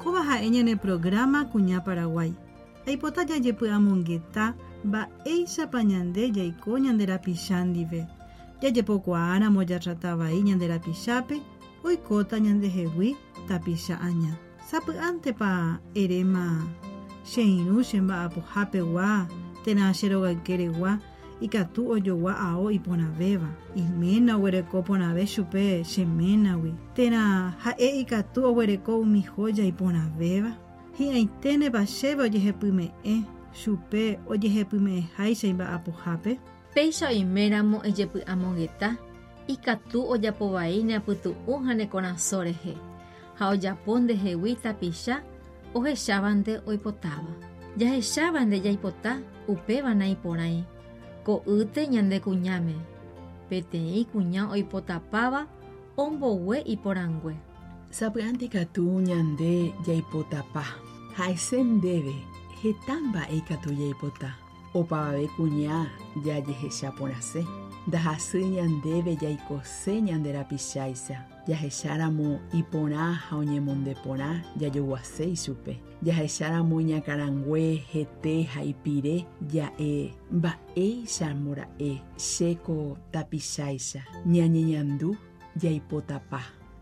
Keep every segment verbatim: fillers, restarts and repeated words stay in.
Kóva ha'e ñane programa kuña Paraguay. Aipota jajepy'amongeta mba'éichapa ñande jaiko ñande rapicha ndive. Jajepokuaáramo jatratavai ñande rapichápe oikóta ñandehegui tapicha aña. Sapy'ántepa eréma che irũ che mba'apohápegua térã che rogaykeregua ikatu ojogua ao iporãvéva. Iména oguereko porãve chupe cheménagui. Térã ha'e ikatu oguereko umi hója iporãvéva. Hi'ãiténepa chéve ojehepyme'ẽ chupe ojehepyme'ẽháicha imba'apohápe. Péicha oiméramo ejepy'amongeta ikatu ojapovai neapytu'u ha nekorasõ rehe ha ojapo ndehegui tapicha ohechávante oipotáva. Jahechávante jaipota upévana iporãi ko'ýte ñande kuñáme peteĩ kuña oipotapáva ombogue iporãngue. Sapy'ánte katu ñande jaipotapa ha'ese ndéve heta mba'e ikatu jaipota. Opavave kuña jajehecha porãse. Ndahasy ñandéve jaikose ñande rapicháicha. Jahecháramo iporã ha oñemonde porã jajoguase ichupe. Jahecháramo ñakarangue hete ha ipire ja'e mba'éichamo ra'e chéko tapicháicha ñañeñandu jaipotapa.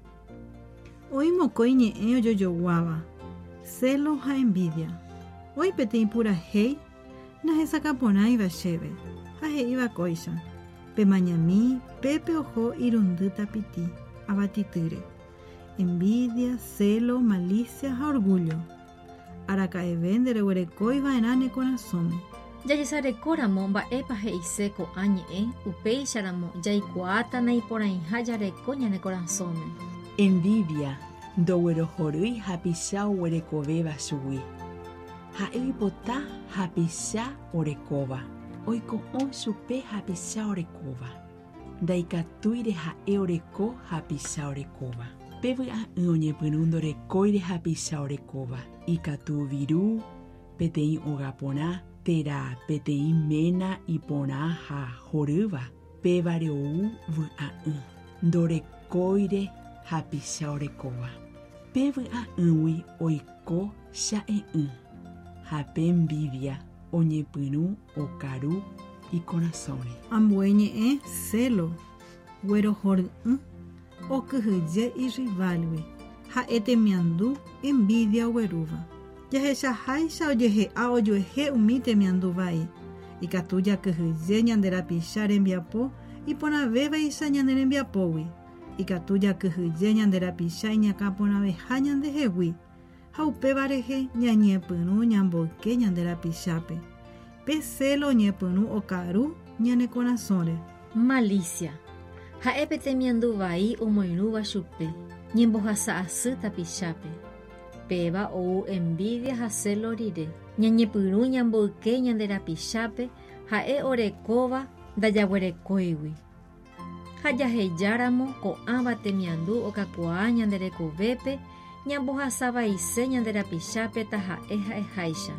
Oĩ mokõi ñe'ẽ ojojoguáva celo ha envidia. Oĩ peteĩ purahéi nahesakaporãiva chéve ha he'íva kóicha pemañami pépe oho irundy tapiti avatitýre. Envidia, celo, malicia ha orgullo. Araka'eve ndereguerekóiva'erã nekorasõme. Jajesarekóramo mba'épa he'ise ko'ã ñe'ẽ upéicharamo jaikuaáta iporãiha jareko ñane korasõme. Envidia ndoguerohorýi hapicha oguerekovéva chugui. Ha'e oipota hapicha orekóva. Oiko'õ chupe hapicha orekóva. Ndaikatúire ha'e oreko hapicha orekóva. Pevy'a'ỹ oñepyrũ ndorekóire hapicha orekóva. Ikatu viru peteĩ óga porã, térã peteĩ ména iporã ha horýva. Pévare ou vy'a'ỹ ndorekóire hapicha orekóva. Pevy'a'ỹgui oiko cha'e'ỹ. Ha pe envidia oñepyrũ okaru ikorasõre. Ambue ñe'ẽ celo guerohory'ỹ okyhyje irrivalgui ha'e temiandu envidia oguerúva. Jahechaháicha ojehe'a ojuehe umi temiandu vai. Ikatu jakyhyje ñande rapicha rembiapo iporãvévaicha ñande rembiapógui. Ikatu jakyhyje ñande rapicha iñakãporãveha ñandehegui. Ha upéva rehe ñañepyrũ ñamboyke ñande rapichápe. Pe celo oñepyrũ okaru ñane korasõre. Malicia. Ha'e petemiandu vai omoirũva chupe ñembohasa asy tapichápe. Péva ou envidia ha celo rire. Ñañepyrũ ñamboyke ñande rapichápe ha'e orekóva ndajaguerekóigui. Ha jahejáramo ko'ãva temiandu okakuaa ñande rekovépe ñambohasavaise ñande rapichápe ta ha'e ha'eháicha.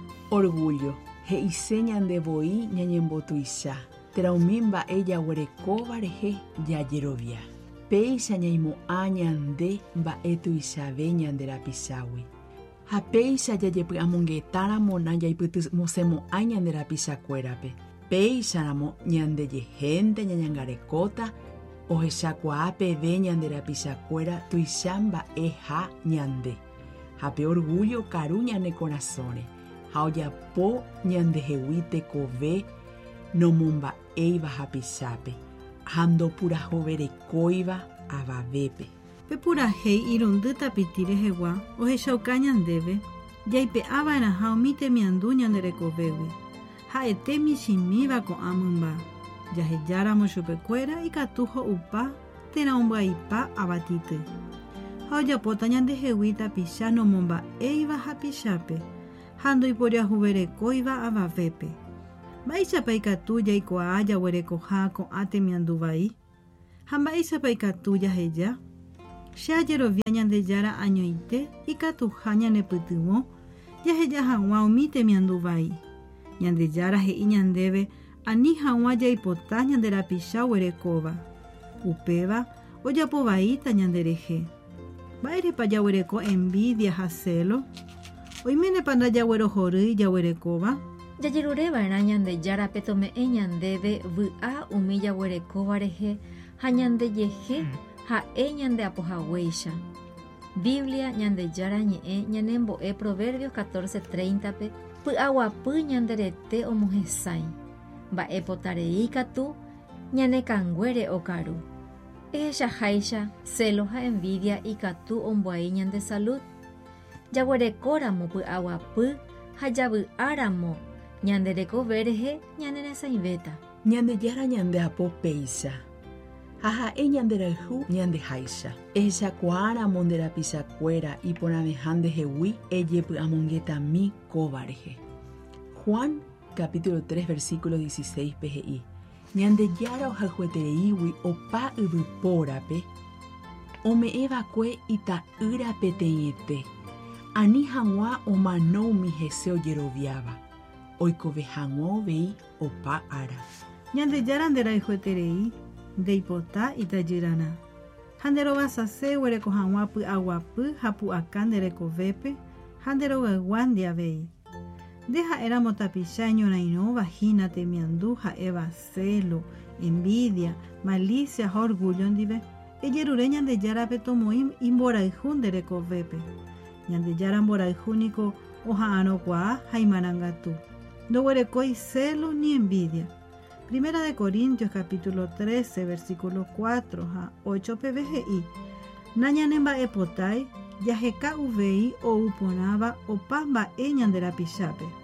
Orgullo he'ise ñandevoi ñañembotuicha. Térã umi mba'e jaguerekóva rehe jajerovia. Péicha ñaimo'ã ñande mba'e tuichave ñande rapichágui. Ha péicha jajepy'amongetáramona jaipytymosemo'ãi ñande rapichakuérape. Péicharamo ñandejehente ñañangarekóta ohechakuaa peve ñande rapichakuéra tuicha mba'e ha ñande. Ha pe orgullo karu ñane korasõre. Ha ojapo ñandehegui tekove nomomba'éiva hapichápe. Ha ndopurahoverekóiva avavépe. Pepurahéi irundy tapiti rehegua ohechauka ñandéve jaipe'ãva'erãha umi temiandu ñanderekovégui. Ha'ete michimíva ko'ã mymba. Jahejáramo chupekuéra ikatu ho'upa térã ombyaita avatity. Ha ojapóta ñandehegui tapicha nomomba'éiva hapichápe ha ndoiporiahuverekóiva avavépe. Mba'éichapa ikatu jaikuaa jaguerekoha ko'ã temiandu vai. Ha mba'éichapa ikatu jaheja. Che ajerovia ñandejára añoite ikatuha ñanepytyvõ jaheja hag̃ua umi temiandu vai. Ñandejára he'i ñandéve ani hag̃ua jaipota ñande rapicha oguerekóva. Upéva ojapovaíta ñanderehe. Mba'érepa jaguereko envidia ha celo. Oiménepa ndajaguerohory jaguerekóva. Jajerureva'erã Ñandejárape tome'ẽ ñandéve vy'a umi jaguerekóva rehe ha ñandejehe ha'e ñandeapohaguéicha. Biblia Ñandejára ñe'ẽ ñanembo'e Proverbios catorce treinta-pe py'aguapy ñanderete omohesãi. Mba'epotarei katu ñanekanguére okaru. Ehechaháicha celo ha envidia ikatu omboai ñande salud. Jaguerekóramo py'aguapy ha javy'áramo ñanderekove rehe ñaneresãivéta. Ñandejára ñandeapo péicha. Ha ha'e ñanderayhu ñandeháicha. Ehechakuáramo nderapichakuéra iporãveha ndehegui ejepy'amongetami kóva rehe. Juan capítulo tres versículo dieciséis pehe'i. Ñandejára ohayhuetereígui opa yvypórape ome'ẽva'ekue ita'ýra peteĩete. Ani hag̃ua omanómi hese ojeroviáva. Oikove hag̃ua ovei opa ára. Ñandejára nderayhueterei ndeipota itajýrarã. Ha nderovasase guereko hag̃ua py'aguapy ha pu'aka nderekovépe ha nderogaygua ndiavei. Nde ha'éramo tapicha ñorairõ vahína temiandu ha'éva celo, envidia, malicia ha orgullo ndive. Ejerure Ñandejárape tomoĩ imborayhu nderekovépe. Ñandejára mborayhúniko oha'ãrõkuaa ha imarangatu. Ndoguerekói celo ni envidia. Primera de Corintios capítulo trece versículo cuatro ha ocho pevehe'i. Nañanemba'epotái jaheka'uvei ouporãva opa mba'e ñanderapichápe.